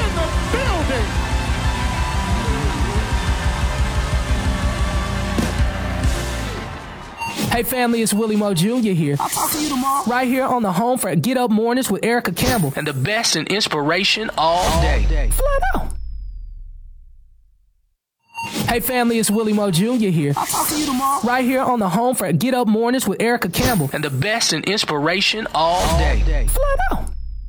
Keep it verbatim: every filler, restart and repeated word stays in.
in the building. Hey family, it's Willie Moe Junior here. I'll talk to you tomorrow. Right here on the home for Get Up Mornings with Erica Campbell. And the best in inspiration all, all day. day. Flat out. Hey family, it's Willie Moe Junior here. I'll talk to you tomorrow. Right here on the home for Get Up Mornings with Erica Campbell. And the best in inspiration all, all day. day. Flat out.